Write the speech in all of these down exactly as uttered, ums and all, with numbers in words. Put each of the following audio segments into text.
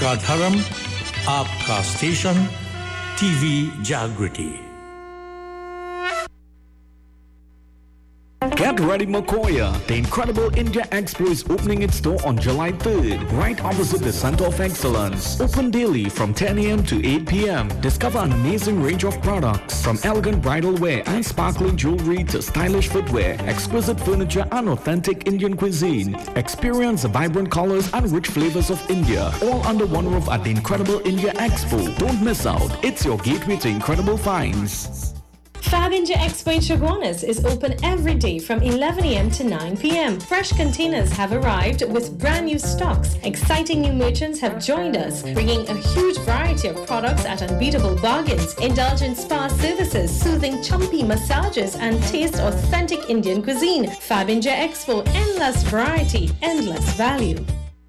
का धर्म आपका स्टेशन टीवी जागृति. Get ready, Makoya. The Incredible India Expo is opening its door on July third, right opposite the Center of Excellence. Open daily from ten a.m. to eight p.m. Discover an amazing range of products, from elegant bridal wear and sparkling jewelry to stylish footwear, exquisite furniture and authentic Indian cuisine. Experience the vibrant colors and rich flavors of India, all under one roof at the Incredible India Expo. Don't miss out. It's your gateway to incredible finds. Fab India Expo in Chaguanas is open every day from eleven a.m. to nine p.m. Fresh containers have arrived with brand new stocks. Exciting new merchants have joined us, bringing a huge variety of products at unbeatable bargains. Indulge in spa services, soothing chumpy massages, and taste authentic Indian cuisine. Fab India Expo, endless variety, endless value.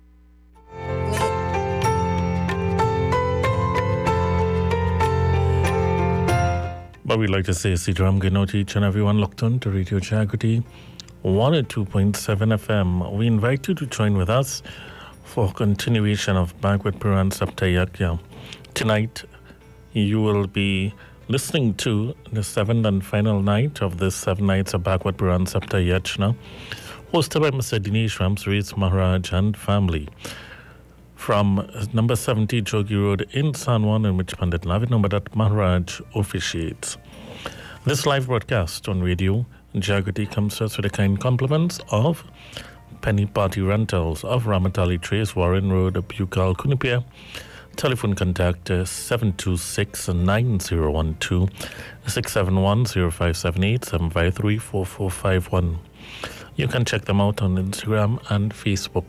But we'd like to say Sitaram Gino to each and everyone locked on to Radio Jagriti one oh two point seven F M. We invite you to join with us for continuation of Bhagavad Puran Saptayagya. Tonight, you will be listening to the seventh and final night of this seven nights of Bhagavad Puran Saptayajna, hosted by Mister Dinesh Ramsuris Maharaj and family. From number seventy Jogi Road in Sanwan, in which Pandit Navinambadat Maharaj officiates. This live broadcast on radio Jagriti comes to us with the kind compliments of Penny Party Rentals of Ramatali Trace, Warren Road, Bukal, Kunipia. Telephone contact uh, seven two six nine zero one two, six seven one zero five seven eight, seven five three four four five one. You can check them out on Instagram and Facebook.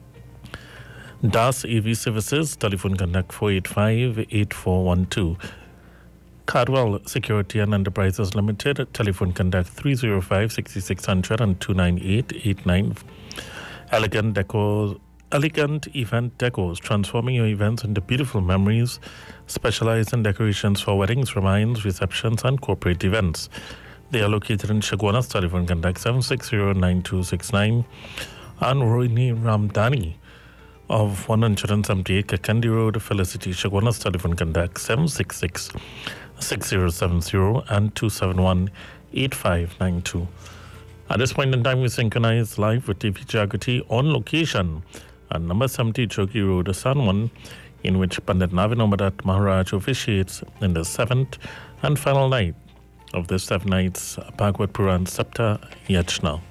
Das E V Services, telephone contact four eight five eight four one two. Cardwell Security and Enterprises Limited, telephone contact three zero five six six zero zero and two nine eight eight nine. Elegant Decor, Elegant Event Decors, transforming your events into beautiful memories, specialized in decorations for weddings, reminds, receptions and corporate events. They are located in Chaguanas, telephone contact seven six zero nine two six nine. And Rohini Ramdani of one seventy-eight Kakandi Road, Felicity, Chaguanas, telephone contact seven six six six zero seven zero and two seven one eight five nine two. At this point in time, we synchronize live with T V Jagriti on location at number seventy Jogi Road, Sanwan, in which Pandit Navinambadat Maharaj officiates in the seventh and final night of the seven nights Bhagavad Puran Sapta Yajna.